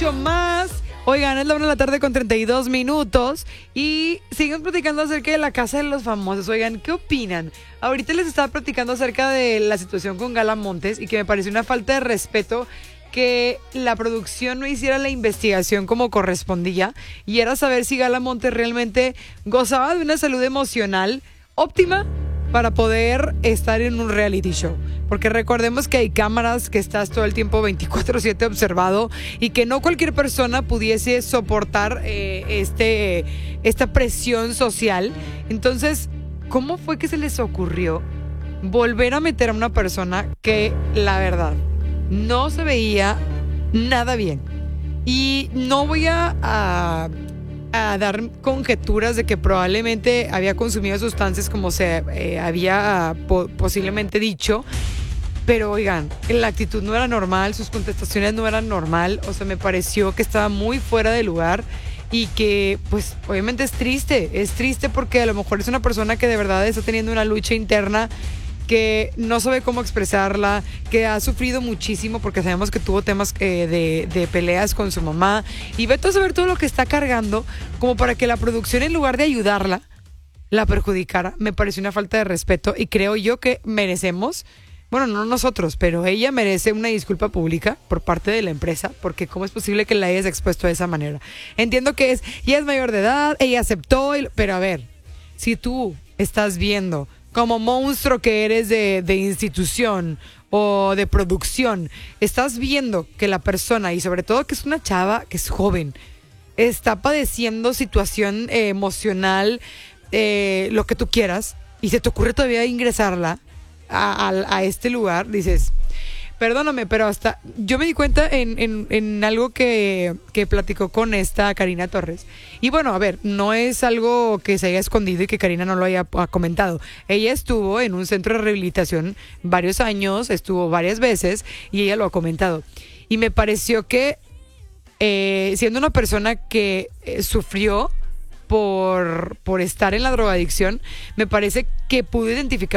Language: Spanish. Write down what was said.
Más. Oigan, es la 1 de la tarde con 32 minutos y seguimos platicando acerca de la casa de los famosos. Oigan, ¿qué opinan? Ahorita les estaba platicando acerca de la situación con Gala Montes y que me pareció una falta de respeto que la producción no hiciera la investigación como correspondía y era saber si Gala Montes realmente gozaba de una salud emocional óptima para poder estar en un reality show. Porque recordemos que hay cámaras, que estás todo el tiempo 24/7 observado y que no cualquier persona pudiese soportar esta presión social. Entonces, ¿cómo fue que se les ocurrió volver a meter a una persona que, la verdad, no se veía nada bien? Y no voy a dar conjeturas de que probablemente había consumido sustancias como se había posiblemente dicho, pero oigan, la actitud no era normal, sus contestaciones no eran normal, o sea, me pareció que estaba muy fuera de lugar y que pues obviamente es triste porque a lo mejor es una persona que de verdad está teniendo una lucha interna que no sabe cómo expresarla, que ha sufrido muchísimo porque sabemos que tuvo temas de peleas con su mamá y vete a saber todo lo que está cargando como para que la producción en lugar de ayudarla, la perjudicara. Me pareció una falta de respeto y creo yo que merecemos, bueno, no nosotros, pero ella merece una disculpa pública por parte de la empresa porque cómo es posible que la hayas expuesto de esa manera. Entiendo que ya es mayor de edad, ella aceptó, pero a ver, si tú estás viendo como monstruo que eres de institución o de producción, estás viendo que la persona, y sobre todo que es una chava que es joven, está padeciendo situación emocional, lo que tú quieras, y se te ocurre todavía ingresarla a este lugar, dices, perdóname, pero hasta yo me di cuenta en algo que platicó con esta Karina Torres. Y bueno, a ver, no es algo que se haya escondido y que Karina no lo haya comentado. Ella estuvo en un centro de rehabilitación varios años, estuvo varias veces y ella lo ha comentado. Y me pareció que siendo una persona que sufrió por estar en la drogadicción, me parece que pudo identificar